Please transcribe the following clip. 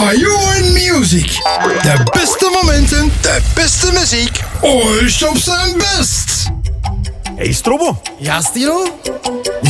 Pioneer Music. De beste momenten, de beste muziek. Ooit op zijn best. Hey Strobbo, Ja, Stilo?